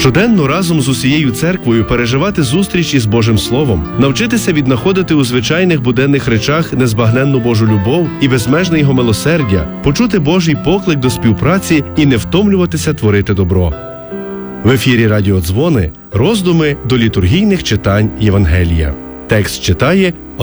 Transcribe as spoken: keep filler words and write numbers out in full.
Щоденно разом з усією церквою переживати зустріч із Божим Словом, навчитися віднаходити у звичайних буденних речах незбагненну Божу любов і безмежне Його милосердя, почути Божий поклик до співпраці і не втомлюватися творити добро. В ефірі радіодзвони, роздуми до літургійних читань Євангелія. Текст читає